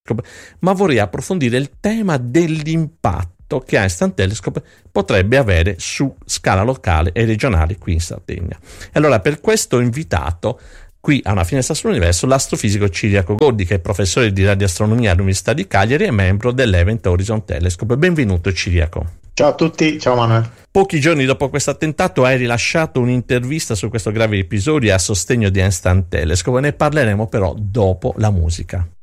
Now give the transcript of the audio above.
Telescope, ma vorrei approfondire il tema dell'impatto che Einstein Telescope potrebbe avere su scala locale e regionale qui in Sardegna. E allora per questo ho invitato qui a Una finestra sull'universo l'astrofisico Ciriaco Goddi, che è professore di radioastronomia all'Università di Cagliari e membro dell'Event Horizon Telescope. Benvenuto Ciriaco. Ciao a tutti, ciao Manuel. Pochi giorni dopo questo attentato hai rilasciato un'intervista su questo grave episodio a sostegno di Einstein Telescope. Ne parleremo però dopo la musica.